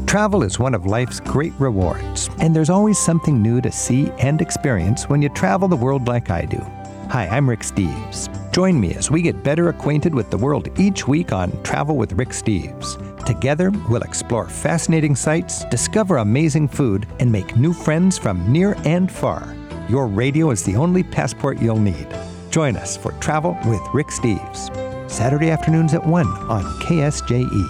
Travel is one of life's great rewards, and there's always something new to see and experience when you travel the world like I do. Hi, I'm Rick Steves. Join me as we get better acquainted with the world each week on Travel with Rick Steves. Together, we'll explore fascinating sights, discover amazing food, and make new friends from near and far. Your radio is the only passport you'll need. Join us for Travel with Rick Steves, Saturday afternoons at 1 on KSJE.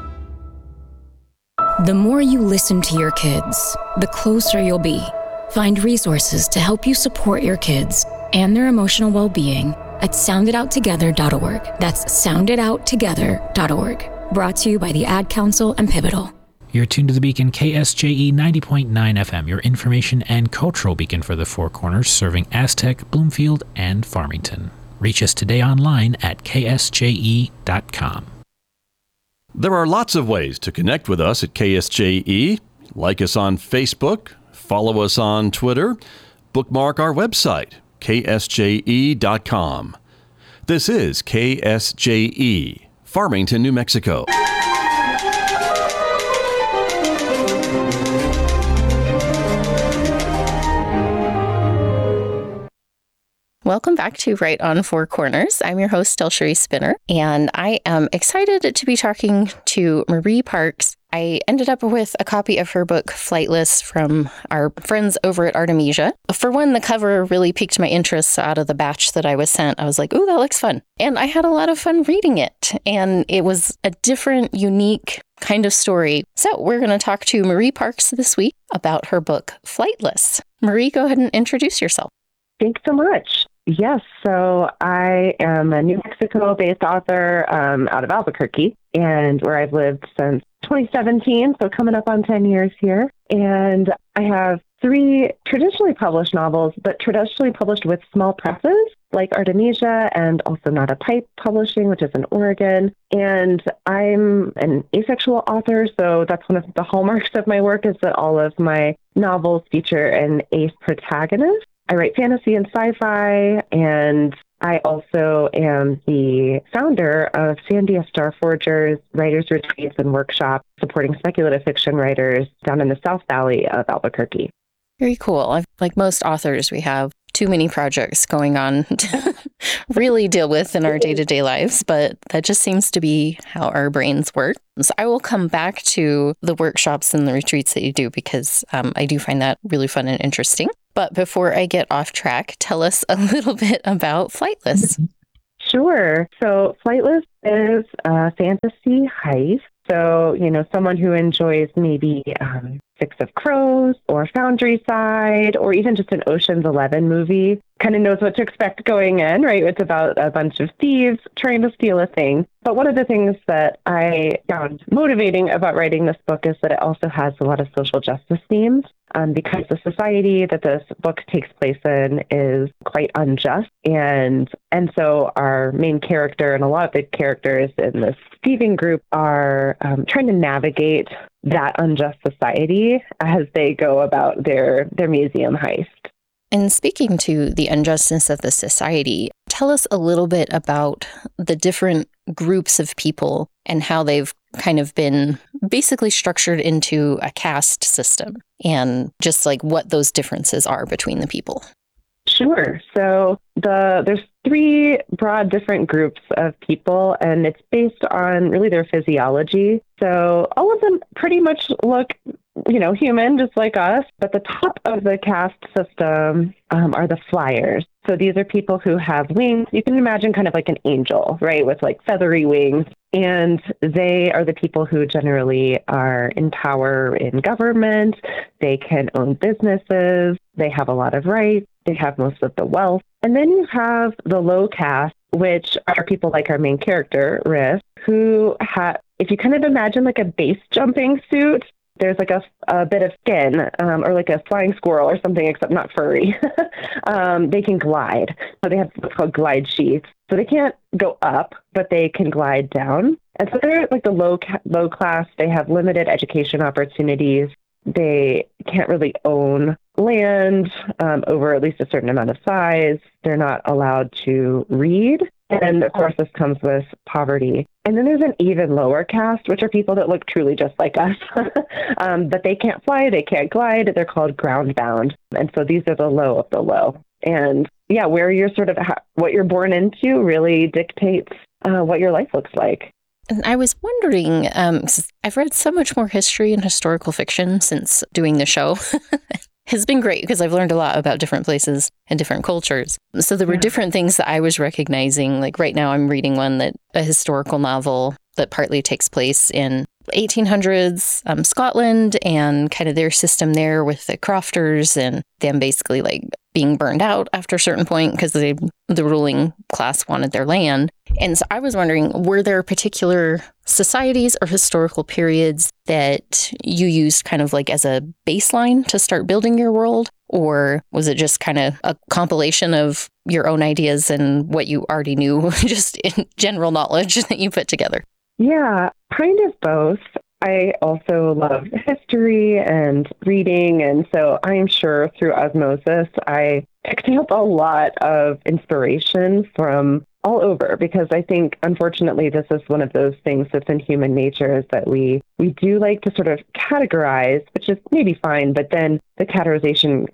The more you listen to your kids, the closer you'll be. Find resources to help you support your kids and their emotional well-being at sounditouttogether.org. That's sounditouttogether.org. Brought to you by the Ad Council and Pivotal. You're tuned to the Beacon KSJE 90.9 FM, your information and cultural beacon for the Four Corners, serving Aztec, Bloomfield, and Farmington. Reach us today online at ksje.com. There are lots of ways to connect with us at KSJE. Like us on Facebook, follow us on Twitter, bookmark our website, ksje.com. This is KSJE, Farmington, New Mexico. Welcome back to Right on Four Corners. I'm your host, Delcherie Spinner, and I am excited to be talking to Marie Parks. I ended up with a copy of her book, Flightless, from our friends over at Artemisia. For one, the cover really piqued my interest out of the batch that I was sent. I was like, ooh, that looks fun. And I had a lot of fun reading it. And it was a different, unique kind of story. So we're going to talk to Marie Parks this week about her book, Flightless. Marie, go ahead and introduce yourself. Thanks so much. Yes, so I am a New Mexico-based author out of Albuquerque, and where I've lived since 2017, so coming up on 10 years here. And I have 3 traditionally published novels, but traditionally published with small presses, like Artemisia and also Not a Pipe Publishing, which is in Oregon. And I'm an asexual author, so that's one of the hallmarks of my work is that all of my novels feature an ace protagonist. I write fantasy and sci-fi, and I also am the founder of Sandia Starforgers Writers Retreats and Workshops, supporting speculative fiction writers down in the South Valley of Albuquerque. Very cool. Like most authors, we have too many projects going on to really deal with in our day-to-day lives, but that just seems to be how our brains work. So I will come back to the workshops and the retreats that you do because I do find that really fun and interesting. But before I get off track, tell us a little bit about Flightless. Sure. So Flightless is a fantasy heist. So, someone who enjoys maybe Six of Crows or Foundry Side or even just an Ocean's 11 movie kind of knows what to expect going in, right? It's about a bunch of thieves trying to steal a thing. But one of the things that I found motivating about writing this book is that it also has a lot of social justice themes. Because the society that this book takes place in is quite unjust. And so our main character and a lot of the characters in this thieving group are trying to navigate that unjust society as they go about their museum heist. And speaking to the injustice of the society, tell us a little bit about the different groups of people and how they've kind of been basically structured into a caste system and just like what those differences are between the people. Sure. So there's 3 broad different groups of people, and it's based on really their physiology. So all of them pretty much look, human, just like us. But the top of the caste system are the flyers. So these are people who have wings. You can imagine kind of like an angel, right, with like feathery wings. And they are the people who generally are in power in government. They can own businesses. They have a lot of rights. They have most of the wealth. And then you have the low caste, which are people like our main character, Riff, who have, if you kind of imagine like a base jumping suit, there's like a bit of skin or like a flying squirrel or something, except not furry. They can glide. So they have what's called glide sheaths. So they can't go up, but they can glide down. And so they're like the low class. They have limited education opportunities. They can't really own land over at least a certain amount of size. They're not allowed to read. And of course, this comes with poverty. And then there's an even lower caste, which are people that look truly just like us, but they can't fly, they can't glide. They're called ground-bound. And so these are the low of the low. And yeah, where you're sort of, what you're born into really dictates what your life looks like. And I was wondering, 'cause I've read so much more history and historical fiction since doing the show. It's been great because I've learned a lot about different places and different cultures. So there were different things that I was recognizing. Like right now I'm reading a historical novel that partly takes place in 1800s Scotland and kind of their system there with the crofters and them basically like being burned out after a certain point because the ruling class wanted their land. And so I was wondering, were there particular societies or historical periods that you used kind of like as a baseline to start building your world? Or was it just kind of a compilation of your own ideas and what you already knew, just in general knowledge that you put together? Yeah, kind of both. I also love history and reading, and so I'm sure through osmosis, I picked up a lot of inspiration from all over, because I think, unfortunately, this is one of those things that's in human nature, is that we do like to sort of categorize, which is maybe fine, but then the categorization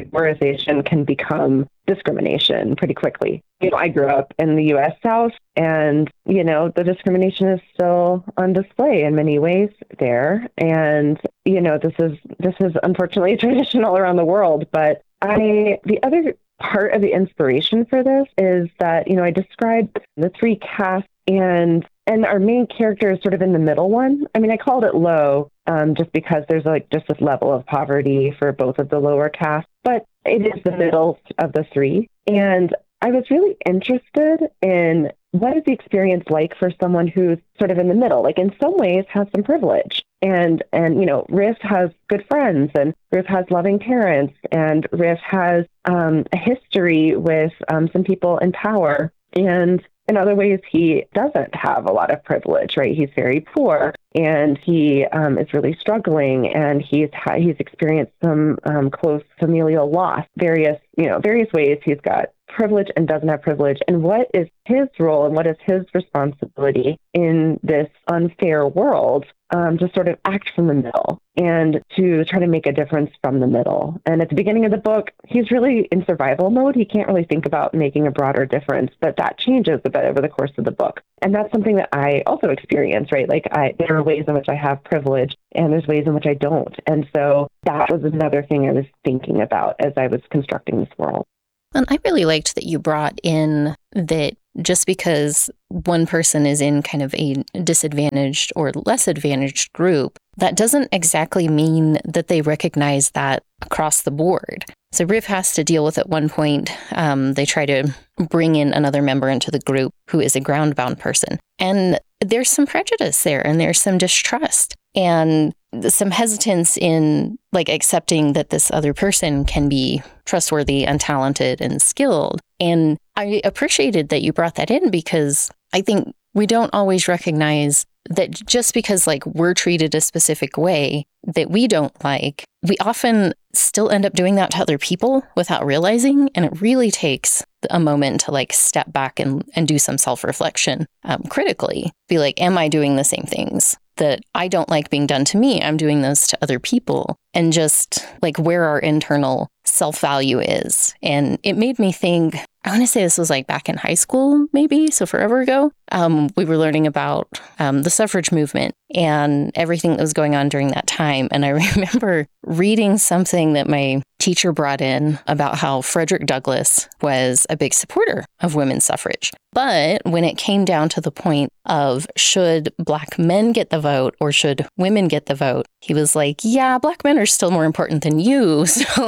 can become discrimination pretty quickly. I grew up in the U.S. South, and, the discrimination is still on display in many ways there. And, this is unfortunately a tradition all around the world. But the other part of the inspiration for this is that, I described the three castes, and our main character is sort of in the middle one. I mean, I called it low just because there's just this level of poverty for both of the lower castes, but it is the middle of the three. And I was really interested in what is the experience like for someone who's sort of in the middle, like in some ways has some privilege. And Riff has good friends, and Riff has loving parents, and Riff has a history with some people in power. And in other ways, he doesn't have a lot of privilege, right? He's very poor, and he is really struggling, and he's experienced some close familial loss, various ways. He's got privilege and doesn't have privilege, and what is his role and what is his responsibility in this unfair world, to sort of act from the middle and to try to make a difference from the middle. And at the beginning of the book, he's really in survival mode. He can't really think about making a broader difference, but that changes a bit over the course of the book. And that's something that I also experience, right? Like there are ways in which I have privilege and there's ways in which I don't. And so that was another thing I was thinking about as I was constructing this world. And I really liked that you brought in that just because one person is in kind of a disadvantaged or less advantaged group, that doesn't exactly mean that they recognize that across the board. So Riff has to deal with at one point, they try to bring in another member into the group who is a ground-bound person. And there's some prejudice there, and there's some distrust and some hesitance in accepting that this other person can be trustworthy and talented and skilled. And I appreciated that you brought that in, because I think we don't always recognize that just because we're treated a specific way that we don't like, we often still end up doing that to other people without realizing. And it really takes a moment to step back and do some self-reflection critically. Be like, am I doing the same things that I don't like being done to me? I'm doing those to other people, and just where our internal self-value is. And it made me think, I want to say this was back in high school, maybe, so forever ago. We were learning about the suffrage movement and everything that was going on during that time. And I remember reading something that my teacher brought in about how Frederick Douglass was a big supporter of women's suffrage. But when it came down to the point of should Black men get the vote or should women get the vote, he was like, yeah, Black men are still more important than you. So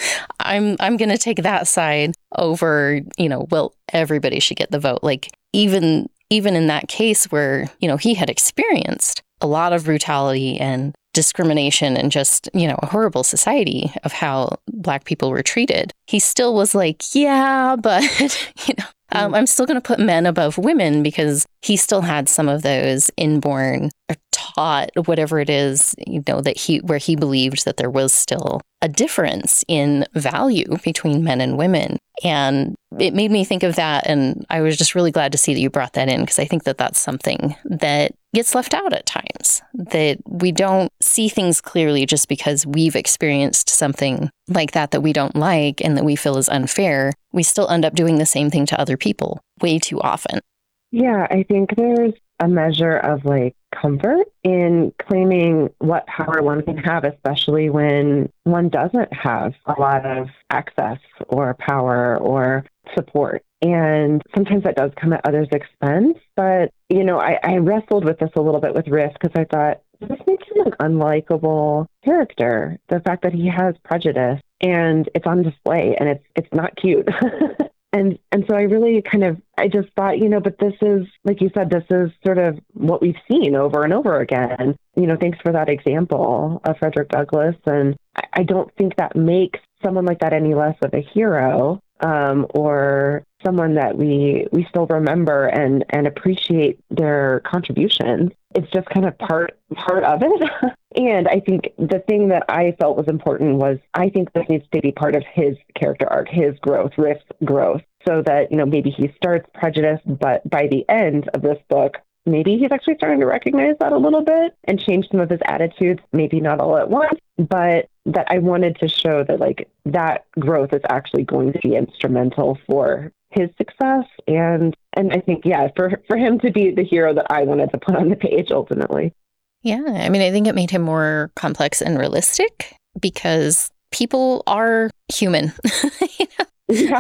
I'm going to take that side over, well, everybody should get the vote. Even in that case where, he had experienced a lot of brutality and discrimination and just, a horrible society of how Black people were treated, he still was like, yeah, but, I'm still going to put men above women, because he still had some of those inborn or taught whatever it is, that where he believed that there was still a difference in value between men and women. And it made me think of that. And I was just really glad to see that you brought that in, because I think that that's something that gets left out at times, that we don't see things clearly just because we've experienced something like that we don't like and that we feel is unfair. We still end up doing the same thing to other people way too often. Yeah, I think there's a measure of comfort in claiming what power one can have, especially when one doesn't have a lot of access or power or support. And sometimes that does come at others' expense. But, I wrestled with this a little bit with Riff, because I thought, this makes him an unlikable character. The fact that he has prejudice and it's on display and it's not cute. And so I really I just thought, but this is, like you said, this is sort of what we've seen over and over again. Thanks for that example of Frederick Douglass. And I don't think that makes someone like that any less of a hero, or someone that we still remember and appreciate their contributions. It's just kind of part of it. And I think the thing that I felt was important was, I think this needs to be part of his character arc, his growth, Riff's growth, so that, maybe he starts prejudiced, but by the end of this book, maybe he's actually starting to recognize that a little bit and change some of his attitudes, maybe not all at once, but that I wanted to show that that growth is actually going to be instrumental for his success. And I think, for him to be the hero that I wanted to put on the page ultimately. Yeah, I think it made him more complex and realistic, because people are human. Yeah.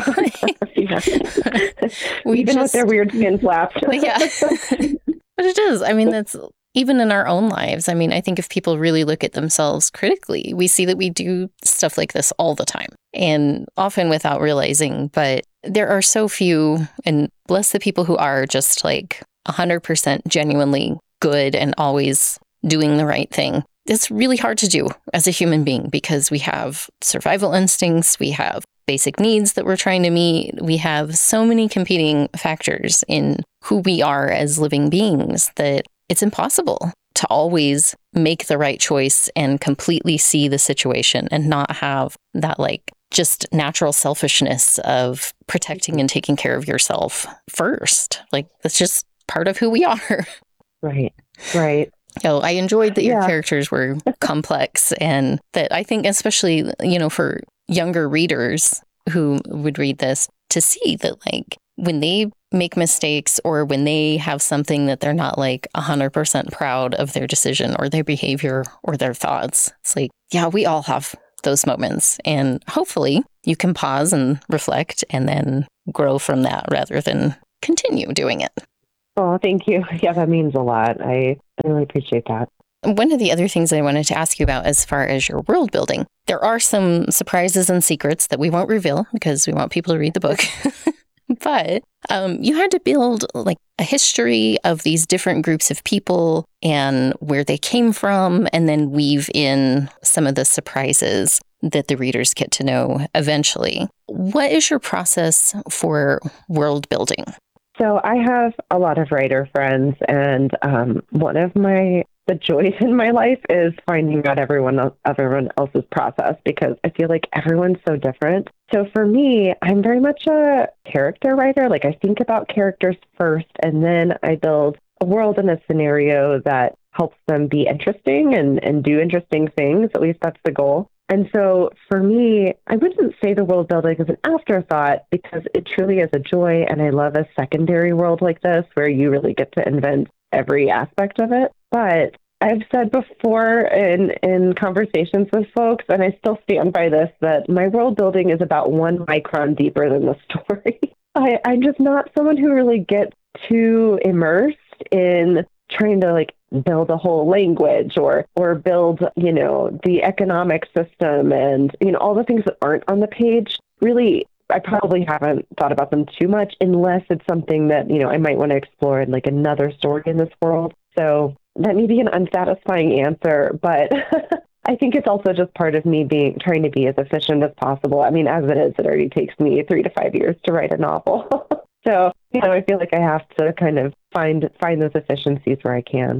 Even with their weird skin flaps. Yeah. But it is. That's even in our own lives. I think if people really look at themselves critically, we see that we do stuff like this all the time, and often without realizing. But there are so few, and bless the people who are just 100% genuinely good and always doing the right thing. It's really hard to do as a human being, because we have survival instincts, we have basic needs that we're trying to meet. We have so many competing factors in who we are as living beings that it's impossible to always make the right choice and completely see the situation and not have that just natural selfishness of protecting and taking care of yourself first. That's just part of who we are. Right. I enjoyed that your characters were complex, and that I think especially, for younger readers who would read this, to see that when they make mistakes or when they have something that they're not 100% proud of their decision or their behavior or their thoughts, it's we all have those moments, and hopefully you can pause and reflect and then grow from that rather than continue doing it. Oh, thank you. Yeah, that means a lot. I really appreciate that. One of the other things I wanted to ask you about as far as your world building, there are some surprises and secrets that we won't reveal because we want people to read the book. But you had to build a history of these different groups of people and where they came from, and then weave in some of the surprises that the readers get to know eventually. What is your process for world building? So I have a lot of writer friends, and one of the joys in my life is finding out everyone else's process, because I feel like everyone's so different. So for me, I'm very much a character writer. I think about characters first, and then I build a world and a scenario that helps them be interesting and do interesting things. At least that's the goal. And so for me, I wouldn't say the world building is an afterthought, because it truly is a joy. And I love a secondary world like this where you really get to invent every aspect of it. But I've said before in conversations with folks, and I still stand by this, that my world building is about 1 micron deeper than the story. I'm just not someone who really gets too immersed in trying to build a whole language or build, the economic system and, all the things that aren't on the page. Really, I probably haven't thought about them too much, unless it's something that, I might want to explore in another story in this world. So that may be an unsatisfying answer, but I think it's also just part of me trying to be as efficient as possible. As it is, it already takes me 3 to 5 years to write a novel. So, I feel like I have to kind of find those efficiencies where I can.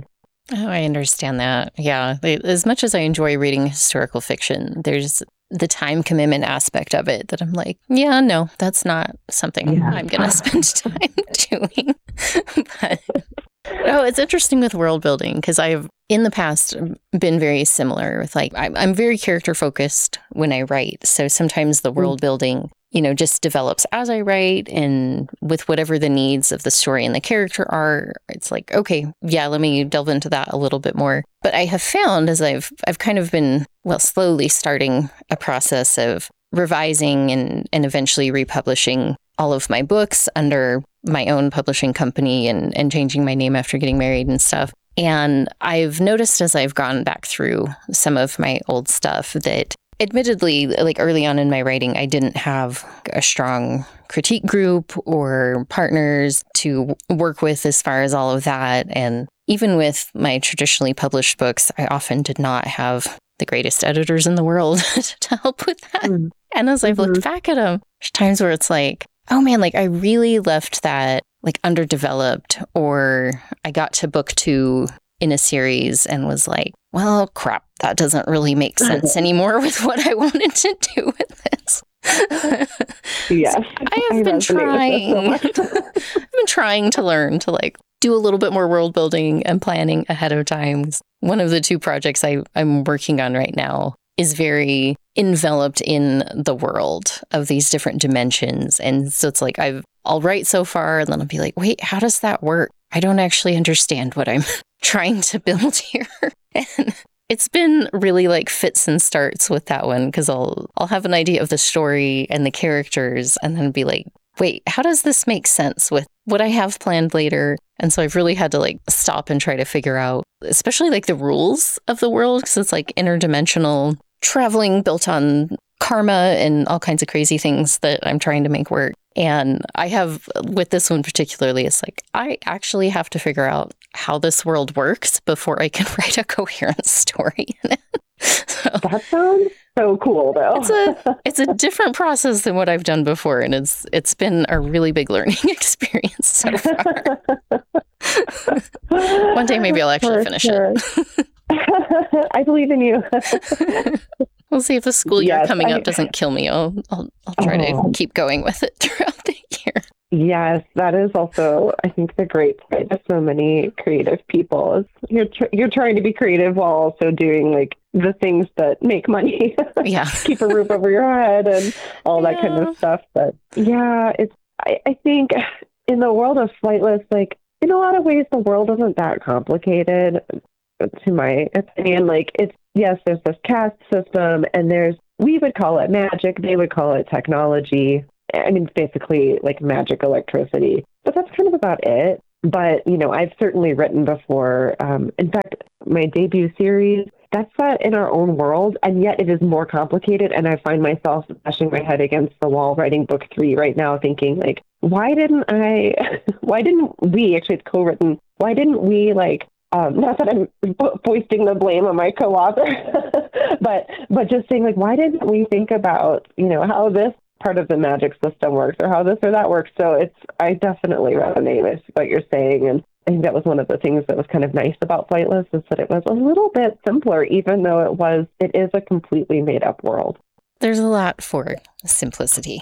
Oh, I understand that. Yeah. As much as I enjoy reading historical fiction, there's the time commitment aspect of it that I'm like, yeah, no, that's not something I'm going to spend time doing. But oh, it's interesting with world building because I've in the past been very similar with like, I'm very character focused when I write. So sometimes the world building, just develops as I write and with whatever the needs of the story and the character are, it's like, okay, yeah, let me delve into that a little bit more. But I have found as I've kind of been, slowly starting a process of revising and eventually republishing all of my books under my own publishing company and changing my name after getting married and stuff. And I've noticed as I've gone back through some of my old stuff that admittedly, like early on in my writing, I didn't have a strong critique group or partners to work with as far as all of that. And even with my traditionally published books, I often did not have the greatest editors in the world to help with that. And as I've looked back at them, there's times where it's like, oh man, like I really left that like underdeveloped, or I got to book 2 in a series and was like, well, crap, that doesn't really make sense anymore with what I wanted to do with this. Yes. I have been trying. I've been trying to learn to like do a little bit more world building and planning ahead of time. One of the 2 projects I'm working on right now is very enveloped in the world of these different dimensions. And so it's like I'll write so far and then I'll be like, wait, how does that work? I don't actually understand what I'm trying to build here. And it's been really like fits and starts with that one because I'll have an idea of the story and the characters and then be like, wait, how does this make sense with what I have planned later? And so I've really had to like stop and try to figure out, especially like the rules of the world, because it's like interdimensional traveling built on karma and all kinds of crazy things that I'm trying to make work. And I have, with this one particularly, it's like, I actually have to figure out how this world works before I can write a coherent story in it. So, that sounds so cool, though. It's a different process than what I've done before, and it's been a really big learning experience so far. One day maybe I'll actually finish it. I believe in you. We'll see if the school year coming up doesn't kill me. I'll try to keep going with it throughout the year. Yes, that is also, I think, the great side of so many creative people is you're trying to be creative while also doing like the things that make money. Yeah. Keep a roof over your head and all that kind of stuff. But yeah, I think in the world of Flightless, like in a lot of ways, the world isn't that complicated, to my opinion. Like yes, there's this caste system and we would call it magic. They would call it technology. I mean, it's basically like magic electricity, but that's kind of about it. But, I've certainly written before. In fact, my debut series, that's set in our own world, and yet it is more complicated. And I find myself bashing my head against the wall writing book 3 right now, thinking like, why didn't we, actually it's co-written, why didn't we like, not that I'm foisting the blame on my co-author, but just saying like, why didn't we think about, how this part of the magic system works or how this or that works? So I definitely resonate with what you're saying. And I think that was one of the things that was kind of nice about Flightless is that it was a little bit simpler, even though it is a completely made up world. There's a lot for simplicity.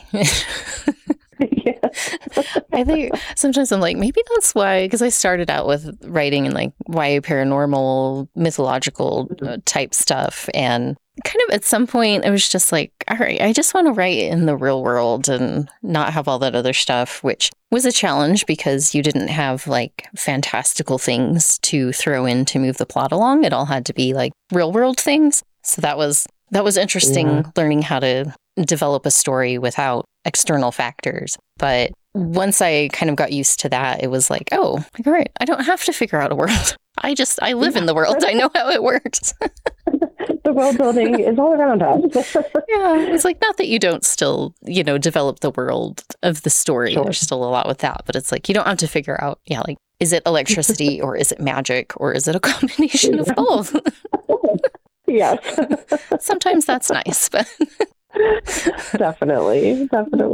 Yeah. I think sometimes I'm like, maybe that's why, because I started out with writing in like YA paranormal, mythological type stuff. And kind of at some point, it was just like, all right, I just want to write in the real world and not have all that other stuff, which was a challenge because you didn't have like fantastical things to throw in to move the plot along. It all had to be like real world things. So that was interesting, learning how to develop a story without external factors. But once I kind of got used to that, it was like, oh, all right, I don't have to figure out a world. I live in the world. I know how it works. The world building is all around us. Yeah, it's like, not that you don't still, develop the world of the story. Sure. There's still a lot with that, but it's like, you don't have to figure out, like, is it electricity or is it magic or is it a combination of both? Yes. Sometimes that's nice, but Definitely.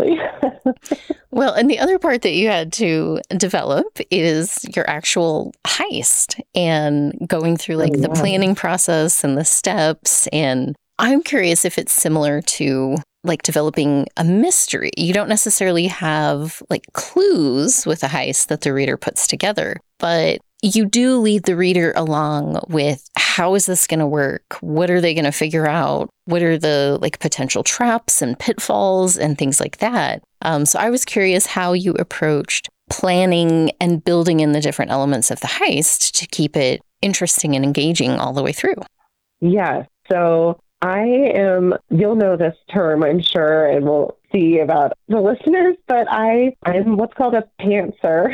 Well, and the other part that you had to develop is your actual heist and going through like the planning process and the steps. And I'm curious if it's similar to like developing a mystery. You don't necessarily have like clues with a heist that the reader puts together, but you do lead the reader along with how is this going to work? What are they going to figure out? What are the like potential traps and pitfalls and things like that? So I was curious how you approached planning and building in the different elements of the heist to keep it interesting and engaging all the way through. Yeah. So you'll know this term, I'm sure, and we'll see about the listeners, but I'm what's called a pantser.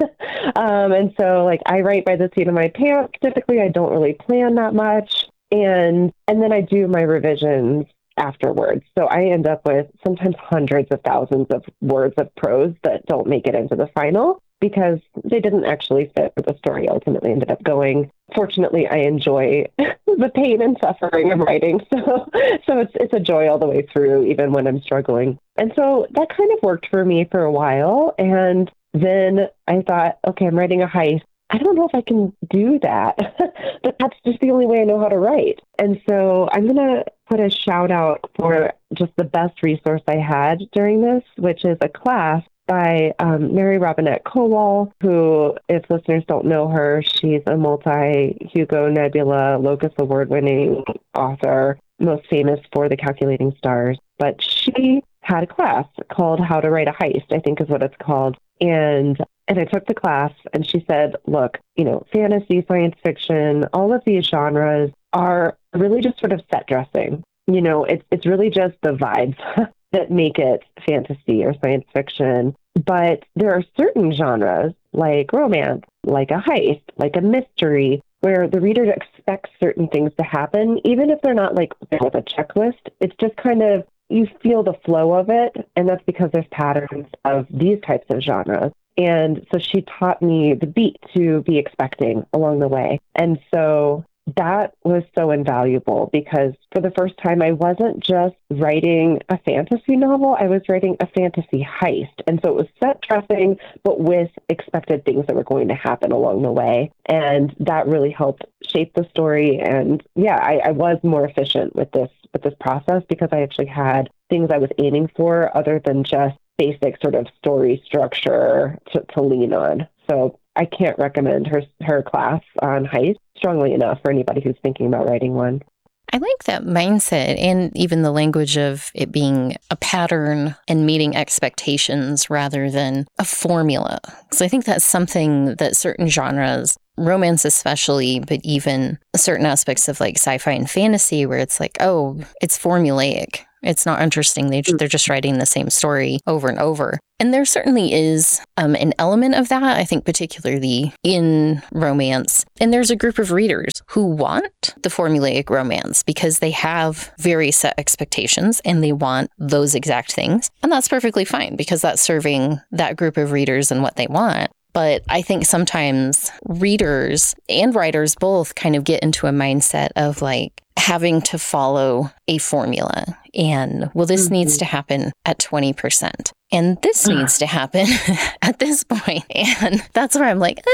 And so like I write by the seat of my pants. Typically I don't really plan that much. And then I do my revisions afterwards. So I end up with sometimes hundreds of thousands of words of prose that don't make it into the final because they didn't actually fit where the story ultimately ended up going. Fortunately, I enjoy the pain and suffering of writing. So it's a joy all the way through, even when I'm struggling. And so that kind of worked for me for a while. And then I thought, okay, I'm writing a heist. I don't know if I can do that, but that's just the only way I know how to write. And so I'm going to put a shout out for just the best resource I had during this, which is a class by Mary Robinette Kowal, who, if listeners don't know her, she's a multi-Hugo Nebula Locus Award-winning author, most famous for The Calculating Stars. But she had a class called How to Write a Heist, I think is what it's called. And I took the class, and she said, look, fantasy, science fiction, all of these genres are really just sort of set dressing. It's really just the vibes that make it fantasy or science fiction. But there are certain genres like romance, like a heist, like a mystery, where the reader expects certain things to happen, even if they're not like with a checklist. It's just kind of, you feel the flow of it. And that's because there's patterns of these types of genres. And so she taught me the beat to be expecting along the way. And so that was so invaluable because for the first time, I wasn't just writing a fantasy novel, I was writing a fantasy heist. And so it was set dressing, but with expected things that were going to happen along the way. And that really helped shape the story. And yeah, I was more efficient with this process because I actually had things I was aiming for other than just basic sort of story structure to lean on. So I can't recommend her class on heist strongly enough for anybody who's thinking about writing one. I like that mindset and even the language of it being a pattern and meeting expectations rather than a formula. Because I think that's something that certain genres, romance especially, but even certain aspects of like sci-fi and fantasy where it's like, oh, it's formulaic. It's not interesting. They're just writing the same story over and over. And there certainly is an element of that, I think, particularly in romance. And there's a group of readers who want the formulaic romance because they have very set expectations and they want those exact things. And that's perfectly fine because that's serving that group of readers and what they want. But I think sometimes readers and writers both kind of get into a mindset of like having to follow a formula. And well, this needs to happen at 20%. And this needs to happen at this point. And that's where I'm like,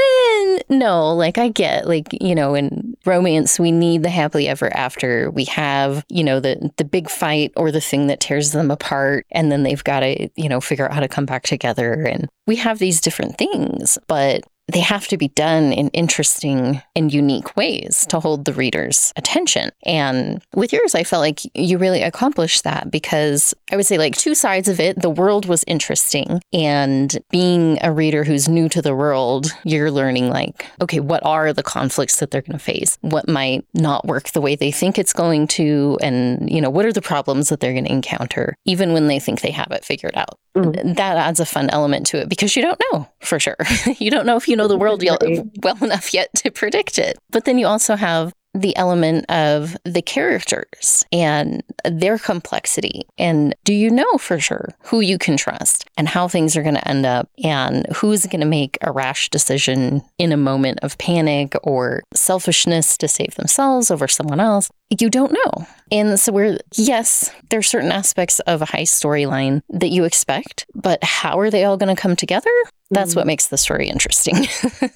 no, like I get like, in romance, we need the happily ever after. We have, the big fight or the thing that tears them apart. And then they've got to, figure out how to come back together. And we have these different things, but they have to be done in interesting and unique ways to hold the reader's attention. And with yours, I felt like you really accomplished that because I would say like two sides of it. The world was interesting. And being a reader who's new to the world, you're learning like, okay, what are the conflicts that they're going to face? What might not work the way they think it's going to? And, what are the problems that they're going to encounter, even when they think they have it figured out? That adds a fun element to it because you don't know for sure. You don't know if you know the world well enough yet to predict it. But then you also have the element of the characters and their complexity. And do you know for sure who you can trust and how things are going to end up and who's going to make a rash decision in a moment of panic or selfishness to save themselves over someone else? You don't know. And so yes, there's certain aspects of a heist storyline that you expect, but how are they all going to come together? That's what makes the story interesting.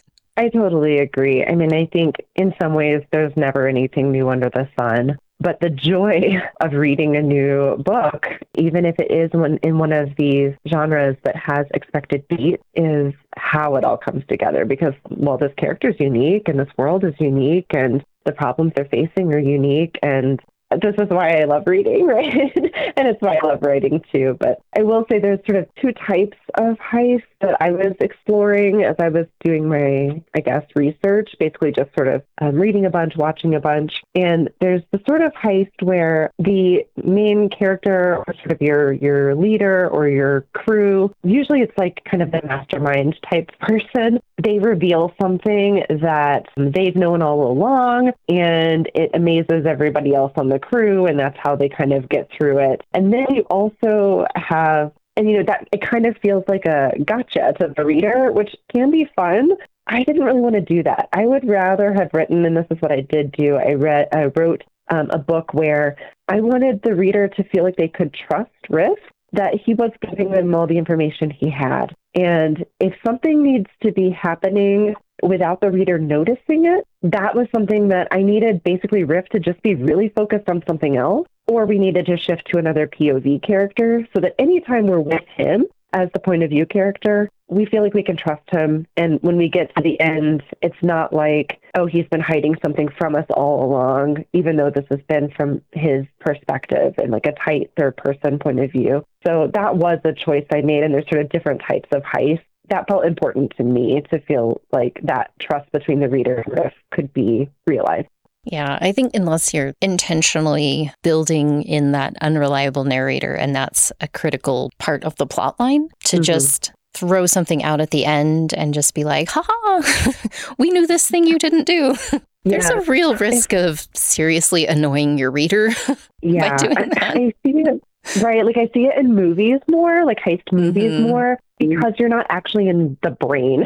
I totally agree. I mean, I think in some ways there's never anything new under the sun. But the joy of reading a new book, even if it is in one of these genres that has expected beat, is how it all comes together. Because, well, this character is unique and this world is unique and the problems they're facing are unique. And this is why I love reading, right? And it's why I love writing too. But I will say there's sort of two types of heists that I was exploring as I was doing my, research, basically just sort of reading a bunch, watching a bunch. And there's the sort of heist where the main character or sort of your leader or your crew, usually it's like kind of the mastermind type person, they reveal something that they've known all along and it amazes everybody else on the crew, and that's how they kind of get through it. And then you also have, and that it kind of feels like a gotcha to the reader, which can be fun. I didn't really want to do that. I would rather have written, and this is what I did do, I wrote a book where I wanted the reader to feel like they could trust Riff, that he was giving them all the information he had. And if something needs to be happening without the reader noticing it, that was something that I needed basically Riff to just be really focused on something else, or we needed to shift to another POV character so that anytime we're with him as the point of view character, we feel like we can trust him. And when we get to the end, it's not like, oh, he's been hiding something from us all along, even though this has been from his perspective and like a tight third person point of view. So that was a choice I made. And there's sort of different types of heists. That felt important to me to feel like that trust between the reader and Riff could be realized. Yeah, I think unless you're intentionally building in that unreliable narrator, and that's a critical part of the plot line, to just throw something out at the end and just be like, ha, we knew this thing you didn't do. There's a real risk of seriously annoying your reader by doing that. I see it, right? Like I see it in movies more, like heist movies more, because you're not actually in the brain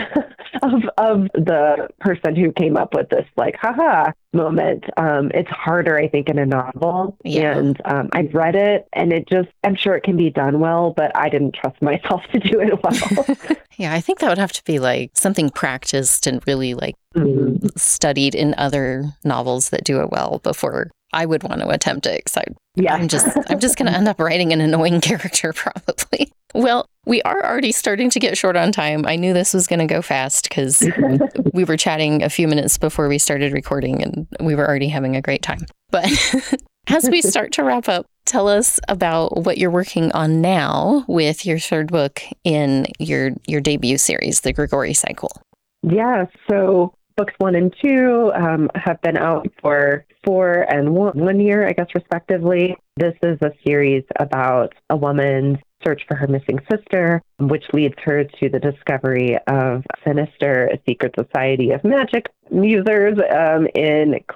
of the person who came up with this, like, haha moment. It's harder, I think, in a novel. Yeah. And I've read it and I'm sure it can be done well, but I didn't trust myself to do it well. Yeah, I think that would have to be like something practiced and really like studied in other novels that do it well before I would want to attempt it. So I'm just going to end up writing an annoying character probably. Well, we are already starting to get short on time. I knew this was going to go fast because we were chatting a few minutes before we started recording and we were already having a great time. But as we start to wrap up, tell us about what you're working on now with your third book in your debut series, The Grigori Cycle. Yeah, so books 1 and 2 have been out for 4 and 1 year, I guess, respectively. This is a series about a woman's search for her missing sister, which leads her to the discovery of Sinister, a secret society of magic users in